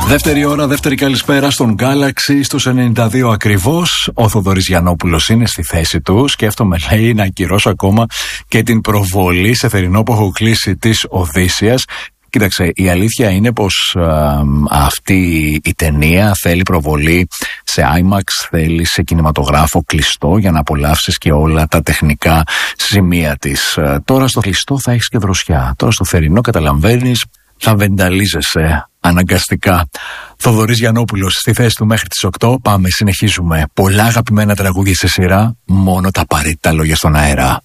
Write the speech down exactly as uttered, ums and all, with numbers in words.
Δεύτερη ώρα, δεύτερη καλησπέρα στον Galaxy στους ενενήντα δύο ακριβώς. Ο Θοδωρής Γιαννόπουλος είναι στη θέση του. Σκέφτομαι, λέει, να ακυρώσω ακόμα και την προβολή σε θερινό που έχω κλείσει της Οδύσσειας. Κοίταξε, η αλήθεια είναι πως α, αυτή η ταινία θέλει προβολή σε άιμαξ, θέλει σε κινηματογράφο κλειστό για να απολαύσεις και όλα τα τεχνικά σημεία της. Τώρα στο κλειστό θα έχεις και δροσιά. Τώρα στο θερινό, καταλαβαίνεις, θα βενταλίζεσαι αναγκαστικά. Θοδωρής Γιαννόπουλος στη θέση του μέχρι τις οκτώ. Πάμε, συνεχίζουμε. Πολλά αγαπημένα τραγούδια σε σειρά, μόνο τα απαραίτητα λόγια στον αέρα.